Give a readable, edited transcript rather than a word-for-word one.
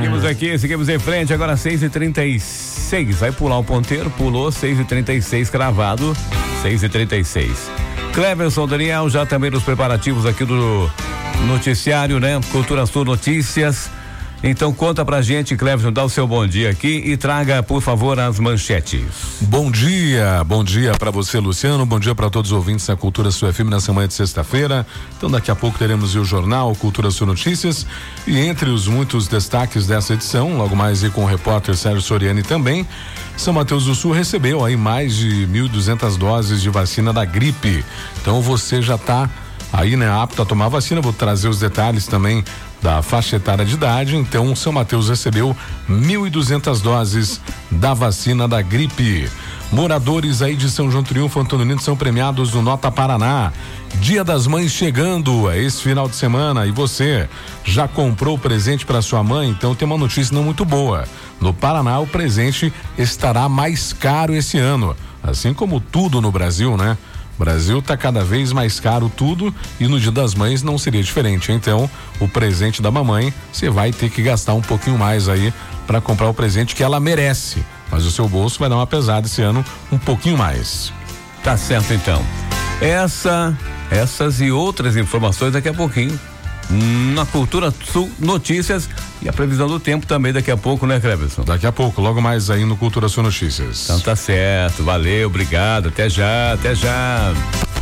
Seguimos em frente, agora 6h36. Vai pular o ponteiro, pulou 6h36, cravado, 6h36. Cleverson Daniel, já também nos preparativos aqui do noticiário, né? Cultura Sul Notícias. Então conta pra gente, Cleverson, dá o seu bom dia aqui e traga, por favor, as manchetes. Bom dia pra você, Luciano, bom dia pra todos os ouvintes da Cultura Sul FM nessa manhã de sexta-feira. Então daqui a pouco teremos o jornal Cultura Sul Notícias e entre os muitos destaques dessa edição, logo mais aí com o repórter Sérgio Soriani também, São Mateus do Sul recebeu aí mais de 1.200 doses de vacina da gripe. Então você já tá aí, né, apto a tomar vacina. Vou trazer os detalhes também da faixa etária de idade. Então, São Mateus recebeu 1.200 doses da vacina da gripe. Moradores aí de São João Triunfo, Antônio Nino, são premiados no Nota Paraná. Dia das Mães chegando esse final de semana e você já comprou o presente para sua mãe? Então tem uma notícia não muito boa. No Paraná o presente estará mais caro esse ano, assim como tudo no Brasil, né? O Brasil tá cada vez mais caro tudo e no Dia das Mães não seria diferente. Então, o presente da mamãe, você vai ter que gastar um pouquinho mais aí para comprar o presente que ela merece. Mas o seu bolso vai dar uma pesada esse ano, um pouquinho mais. Tá certo, então. Essas e outras informações daqui a pouquinho na Cultura Sul Notícias e a previsão do tempo também daqui a pouco, né, Cleverson? Daqui a pouco, logo mais aí no Cultura Sul Notícias. Então tá certo, valeu, obrigado, até já.